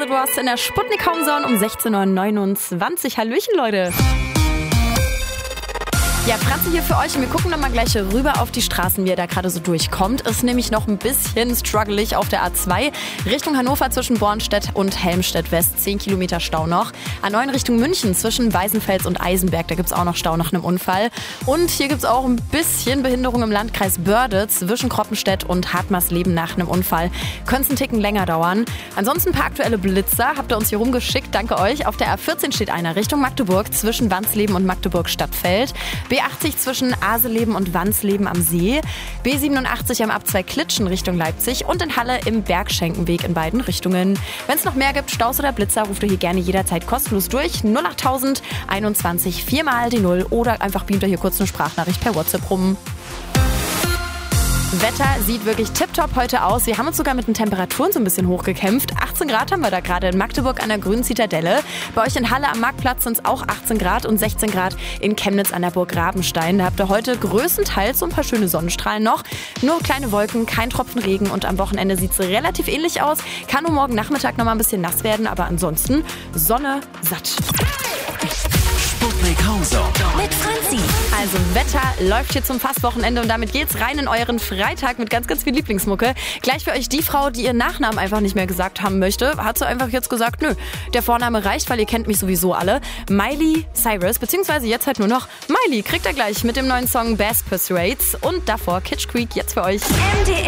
du hast in der Sputnik Homezone um 16.29 Uhr. Hallöchen, Leute. Ja, Franzi hier für euch und wir gucken dann mal gleich rüber auf die Straßen, wie ihr da gerade so durchkommt. Ist nämlich noch ein bisschen struggelig auf der A2 Richtung Hannover zwischen Bornstedt und Helmstedt West. 10 Kilometer Stau noch. A9 Richtung München zwischen Weißenfels und Eisenberg. Da gibt's auch noch Stau nach einem Unfall. Und hier gibt's auch ein bisschen Behinderung im Landkreis Börde zwischen Kroppenstedt und Hartmarsleben nach einem Unfall. Könnte einen Ticken länger dauern. Ansonsten ein paar aktuelle Blitzer habt ihr uns hier rumgeschickt. Danke euch. Auf der A14 steht einer Richtung Magdeburg zwischen Wansleben und Magdeburg-Stadtfeld. B80 zwischen Aseleben und Wansleben am See. B87 am Ab2 Klitschen Richtung Leipzig und in Halle im Bergschenkenweg in beiden Richtungen. Wenn es noch mehr gibt, Staus oder Blitzer, ruft ihr hier gerne jederzeit kostenlos durch. 08000 21 4 mal die 0 oder einfach beamt ihr hier kurz eine Sprachnachricht per WhatsApp rum. Wetter sieht wirklich tipptopp heute aus. Wir haben uns sogar mit den Temperaturen so ein bisschen hochgekämpft. 18 Grad haben wir da gerade in Magdeburg an der Grünen Zitadelle. Bei euch in Halle am Marktplatz sind es auch 18 Grad und 16 Grad in Chemnitz an der Burg Rabenstein. Da habt ihr heute größtenteils so ein paar schöne Sonnenstrahlen noch. Nur kleine Wolken, kein Tropfen Regen und am Wochenende sieht es relativ ähnlich aus. Kann nur morgen Nachmittag noch mal ein bisschen nass werden, aber ansonsten Sonne satt. Sputnik Homezone mit Franzi. Also Wetter läuft hier zum Fastwochenende und damit geht's rein in euren Freitag mit ganz, ganz viel Lieblingsmucke. Gleich für euch die Frau, die ihren Nachnamen einfach nicht mehr gesagt haben möchte, hat sie einfach jetzt gesagt, nö, der Vorname reicht, weil ihr kennt mich sowieso alle. Miley Cyrus, beziehungsweise jetzt halt nur noch Miley, kriegt er gleich mit dem neuen Song Bass Persuades und davor Kitsch Creek jetzt für euch. MDR